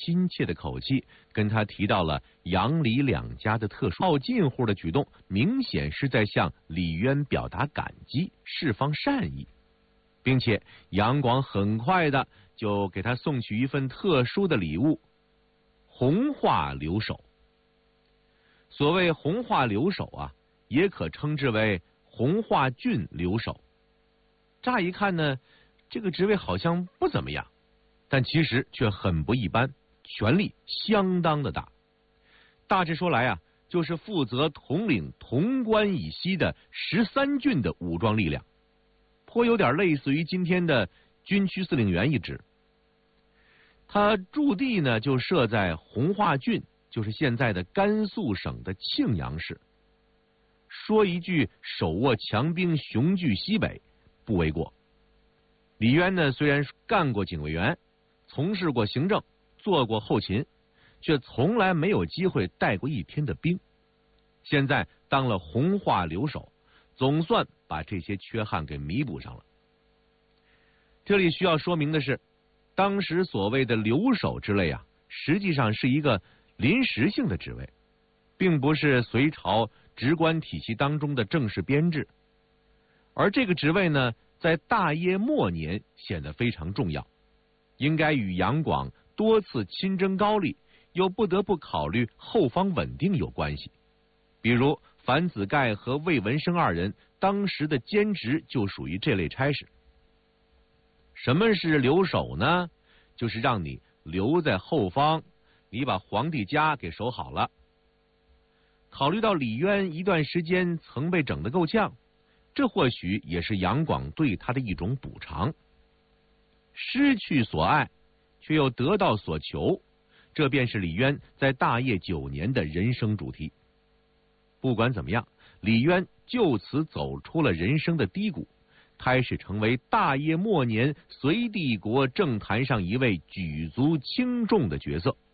亲切的口气，跟他提到了杨李两家的特殊。套近乎的举动，明显是在向李渊表达感激，释放善意，并且杨广很快的就给他送去一份特殊的礼物——红画留守。所谓红画留守啊，也可称之为红画郡留守。乍一看呢，这个职位好像不怎么样，但其实却很不一般，权力相当的大。大致说来啊，就是负责统领潼关以西的13郡的武装力量，颇有点类似于今天的军区司令员一职。他驻地呢就设在红画郡，就是现在的甘肃省的庆阳市。说一句手握强兵，雄踞西北，不为过。李渊呢，虽然干过警卫员，从事过行政，做过后勤，却从来没有机会带过一天的兵。现在当了红画留守，总算把这些缺憾给弥补上了。这里需要说明的是，当时所谓的留守之类啊，实际上是一个临时性的职位，并不是隋朝职官体系当中的正式编制。而这个职位呢，在大业末年显得非常重要，应该与杨广多次亲征高丽，又不得不考虑后方稳定有关系。比如樊子盖和魏文生二人当时的兼职就属于这类差事。什么是留守呢？就是让你留在后方，你把皇帝家给守好了。考虑到李渊一段时间曾被整得够呛，这或许也是杨广对他的一种补偿。失去所爱，却又得到所求，这便是李渊在大业9年的人生主题。不管怎么样，李渊就此走出了人生的低谷，开始成为大业末年隋帝国政坛上一位举足轻重的角色。